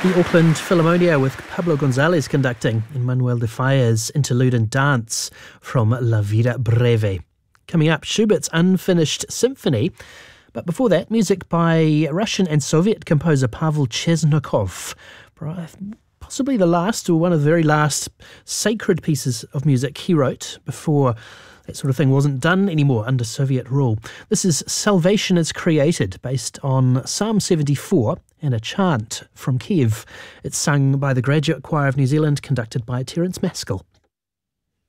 The Auckland Philharmonia with Pablo Gonzalez conducting in Manuel de Falla's interlude and dance from La Vida Breve. Coming up, Schubert's Unfinished Symphony. But before that, music by Russian and Soviet composer Pavel Chesnokov. Possibly the last, or one of the very last sacred pieces of music he wrote before that sort of thing wasn't done anymore under Soviet rule. This is Salvation is Created, based on Psalm 74 and a chant from Kiev. It's sung by the Graduate Choir of New Zealand, conducted by Terence Maskell.